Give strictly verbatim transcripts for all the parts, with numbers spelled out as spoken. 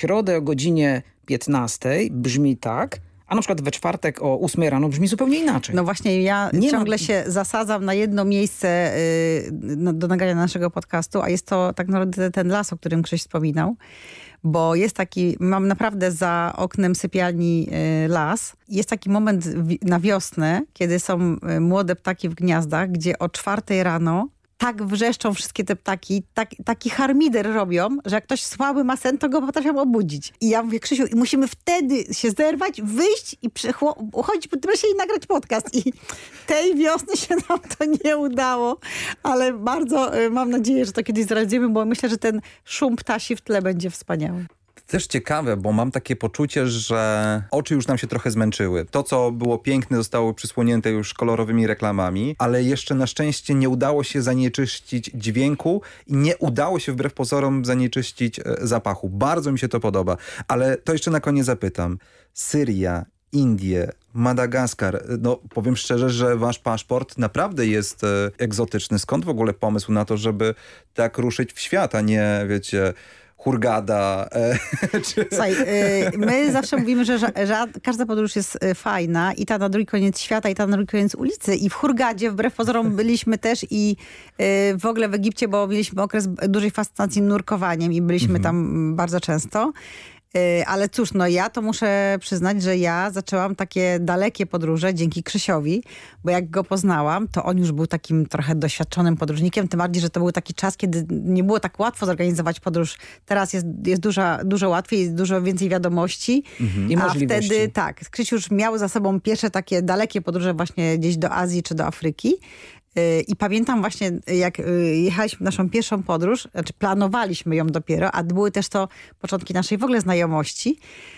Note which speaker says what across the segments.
Speaker 1: środę o godzinie piętnastej brzmi tak, a na przykład we czwartek o ósmej rano brzmi zupełnie inaczej.
Speaker 2: No właśnie ja
Speaker 1: Nie
Speaker 2: ciągle
Speaker 1: ma...
Speaker 2: się zasadzam na jedno miejsce y, do nagrania naszego podcastu, a jest to tak naprawdę ten las, o którym Krzyś wspominał. Bo jest taki, mam naprawdę za oknem sypialni y, las. Jest taki moment wi- na wiosnę, kiedy są y, młode ptaki w gniazdach, gdzie o czwartej rano tak wrzeszczą wszystkie te ptaki, tak, taki harmider robią, że jak ktoś słaby ma sen, to go potrafią obudzić. I ja mówię, Krzysiu, i musimy wtedy się zerwać, wyjść i przychło- uchodzić po tym lesie i nagrać podcast. I tej wiosny się nam to nie udało, ale bardzo y, mam nadzieję, że to kiedyś zrealizujemy, bo myślę, że ten szum ptasi w tle będzie wspaniały.
Speaker 3: Też ciekawe, bo mam takie poczucie, że oczy już nam się trochę zmęczyły. To, co było piękne, zostało przysłonięte już kolorowymi reklamami, ale jeszcze na szczęście nie udało się zanieczyścić dźwięku i nie udało się wbrew pozorom zanieczyścić e, zapachu. Bardzo mi się to podoba, ale to jeszcze na koniec zapytam. Syria, Indie, Madagaskar. No powiem szczerze, że wasz paszport naprawdę jest e, egzotyczny. Skąd w ogóle pomysł na to, żeby tak ruszyć w świat, a nie, wiecie... Hurgada. E, czy...
Speaker 2: Słuchaj, y, my zawsze mówimy, że, że, że każda podróż jest y, fajna i ta na drugi koniec świata, i ta na drugi koniec ulicy. I w Hurgadzie wbrew pozorom byliśmy też i y, w ogóle w Egipcie, bo mieliśmy okres dużej fascynacji nurkowaniem i byliśmy mhm. tam bardzo często. Ale cóż, no ja to muszę przyznać, że ja zaczęłam takie dalekie podróże dzięki Krzysiowi, bo jak go poznałam, to on już był takim trochę doświadczonym podróżnikiem, tym bardziej, że to był taki czas, kiedy nie było tak łatwo zorganizować podróż. Teraz jest, jest dużo, dużo łatwiej, dużo więcej wiadomości.
Speaker 1: Mhm. I
Speaker 2: a
Speaker 1: możliwości.
Speaker 2: wtedy tak, Krzyś już miał za sobą pierwsze takie dalekie podróże właśnie gdzieś do Azji czy do Afryki. I pamiętam właśnie, jak jechaliśmy naszą pierwszą podróż, znaczy planowaliśmy ją dopiero, a były też to początki naszej w ogóle znajomości,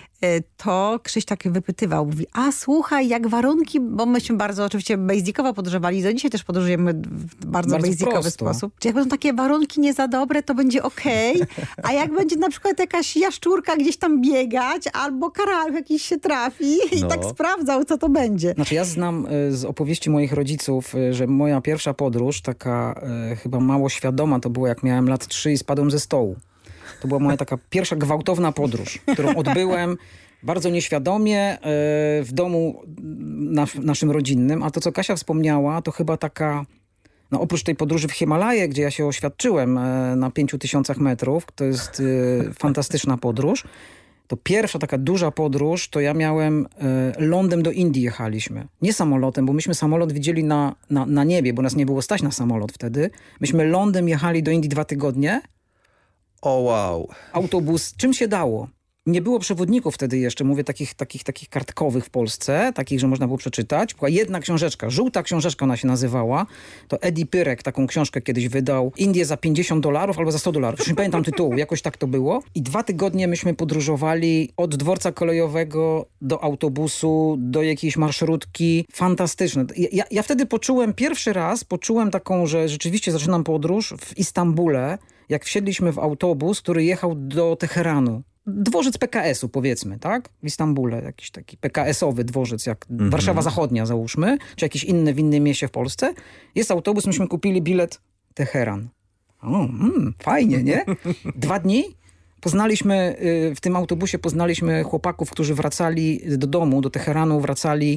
Speaker 2: to Krzyś tak wypytywał, mówi, a słuchaj, jak warunki, bo myśmy bardzo oczywiście basicowo podróżowali, do dzisiaj też podróżujemy w bardzo, bardzo basicowy prosto. sposób. Czy jak będą takie warunki nie za dobre, to będzie okej, okay, a jak będzie na przykład jakaś jaszczurka gdzieś tam biegać, albo karaluch jakiś się trafi i no. tak sprawdzał, co to będzie.
Speaker 1: Znaczy ja znam z opowieści moich rodziców, że moja pierwsza podróż, taka e, chyba mało świadoma, to było jak miałem lat trzy i spadłem ze stołu. To była moja taka pierwsza gwałtowna podróż, którą odbyłem bardzo nieświadomie e, w domu nas, naszym rodzinnym. A to, co Kasia wspomniała, to chyba taka, no oprócz tej podróży w Himalaje, gdzie ja się oświadczyłem e, na pięciu tysiącach metrów, to jest e, fantastyczna podróż, to pierwsza taka duża podróż, to ja miałem e, lądem do Indii jechaliśmy. Nie samolotem, bo myśmy samolot widzieli na, na, na niebie, bo nas nie było stać na samolot wtedy. Myśmy lądem jechali do Indii dwa tygodnie.
Speaker 3: O wow.
Speaker 1: Autobus, czym się dało? Nie było przewodników wtedy jeszcze, mówię takich, takich, takich kartkowych w Polsce, takich, że można było przeczytać. Była jedna książeczka, żółta książeczka ona się nazywała. To Eddie Pyrek taką książkę kiedyś wydał. Indie za pięćdziesiąt dolarów albo za sto dolarów. Już nie pamiętam tytułu, jakoś tak to było. I dwa tygodnie myśmy podróżowali od dworca kolejowego do autobusu, do jakiejś marszrutki. Fantastyczne. Ja, ja wtedy poczułem, pierwszy raz poczułem taką, że rzeczywiście zaczynam podróż w Istambule, jak wsiedliśmy w autobus, który jechał do Teheranu. Dworzec P K S u powiedzmy, tak? W Istambule jakiś taki P K S owy dworzec, jak mm-hmm. Warszawa Zachodnia załóżmy, czy jakiś inny w innym mieście w Polsce. Jest autobus, myśmy kupili bilet Teheran. O, mm, fajnie, nie? Dwa dni poznaliśmy, w tym autobusie poznaliśmy chłopaków, którzy wracali do domu, do Teheranu, wracali,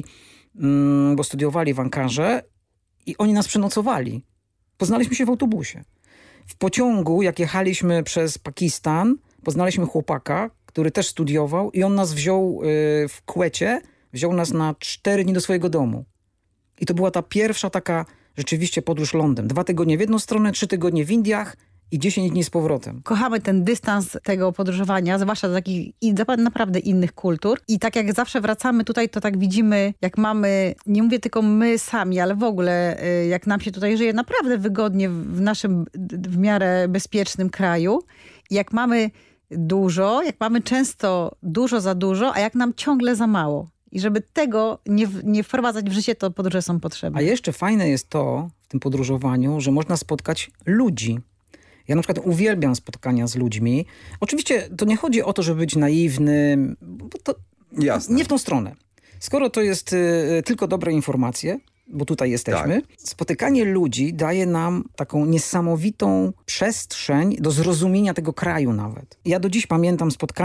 Speaker 1: bo studiowali w Ankarze i oni nas przenocowali. Poznaliśmy się w autobusie. W pociągu, jak jechaliśmy przez Pakistan, poznaliśmy chłopaka, który też studiował i on nas wziął y, w Kłecie, wziął nas na cztery dni do swojego domu. I to była ta pierwsza taka rzeczywiście podróż lądem. Dwa tygodnie w jedną stronę, trzy tygodnie w Indiach i dziesięć dni z powrotem.
Speaker 2: Kochamy ten dystans tego podróżowania, zwłaszcza do takich naprawdę innych kultur. I tak jak zawsze wracamy tutaj, to tak widzimy, jak mamy, nie mówię tylko my sami, ale w ogóle jak nam się tutaj żyje naprawdę wygodnie w naszym w miarę bezpiecznym kraju. I jak mamy dużo, jak mamy często dużo za dużo, a jak nam ciągle za mało. I żeby tego nie, nie wprowadzać w życie, to podróże są potrzebne.
Speaker 1: A jeszcze fajne jest to w tym podróżowaniu, że można spotkać ludzi. Ja na przykład uwielbiam spotkania z ludźmi. Oczywiście to nie chodzi o to, żeby być naiwnym, bo to
Speaker 3: Jasne.
Speaker 1: Nie w tą stronę. Skoro to jest y, tylko dobre informacje, bo tutaj jesteśmy, tak. Spotykanie ludzi daje nam taką niesamowitą przestrzeń do zrozumienia tego kraju nawet. Ja do dziś pamiętam spotkanie